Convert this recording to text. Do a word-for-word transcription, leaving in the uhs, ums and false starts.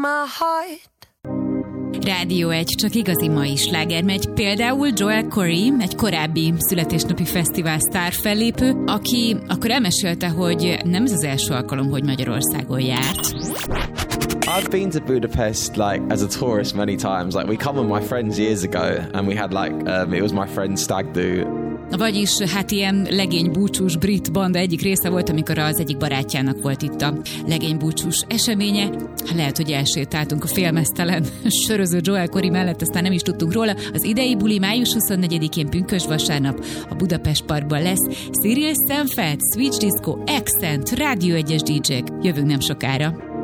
my heart. Rádió egy, csak igazi mai sláger megy. Például Joel Corry, egy korábbi születésnapi fesztivál sztár fellépő, aki akkor elmesélte, hogy nem ez az első alkalom, hogy Magyarországon járt. I've been to Budapest like as a tourist many times. Like we come with my friends years ago, and we had like um, it was my friend's stag do. Vagyis hát ilyen legénybúcsús brit banda egyik része volt, amikor az egyik barátjának volt itt a legénybúcsús eseménye. Lehet, hogy elsétáltunk a félmeztelen söröző Joel Corry mellett, aztán nem is tudtunk róla. Az idei buli május huszonnegyedikén pünkösd vasárnap a Budapest Parkban lesz. Cyril Seinfeld, Switch Disco, Accent, Rádió egyes dé jék. Jövünk nem sokára.